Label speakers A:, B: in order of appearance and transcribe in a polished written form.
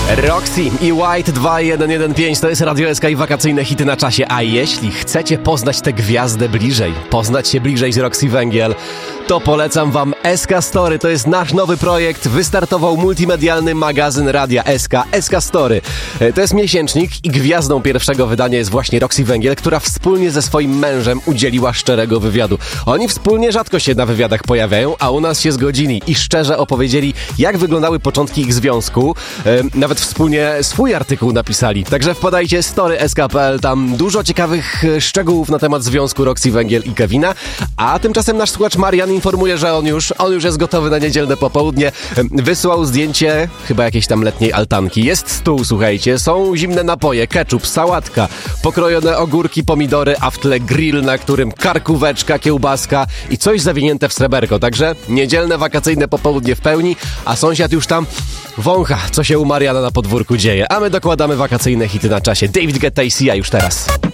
A: Roxy i White 2115 to jest Radio SK i wakacyjne hity na czasie. A jeśli chcecie poznać tę gwiazdę bliżej, poznać się bliżej z Roxy Węgiel, to polecam wam SK Story. To jest nasz nowy projekt. Wystartował multimedialny magazyn Radia SK, SK Story. To jest miesięcznik i gwiazdą pierwszego wydania jest właśnie Roxy Węgiel, która wspólnie ze swoim mężem udzieliła szczerego wywiadu. Oni wspólnie rzadko się na wywiadach pojawiają, a u nas się zgodzili i szczerze opowiedzieli, jak wyglądały początki ich związku. Nawet wspólnie swój artykuł napisali. Także wpadajcie story.sk.pl, tam dużo ciekawych szczegółów na temat związku Roxy Węgiel i Kevina. A tymczasem nasz słuchacz Marian informuje, że on już jest gotowy na niedzielne popołudnie. Wysłał zdjęcie chyba jakiejś tam letniej altanki. Jest stół, słuchajcie, są zimne napoje, ketchup, sałatka, pokrojone ogórki, pomidory, a w tle grill, na którym karkóweczka, kiełbaska i coś zawinięte w sreberko. Także niedzielne, wakacyjne popołudnie w pełni, a sąsiad już tam wącha, co się u Mariana na podwórku dzieje. A my dokładamy wakacyjne hity na czasie. David Guetta i Sia już teraz.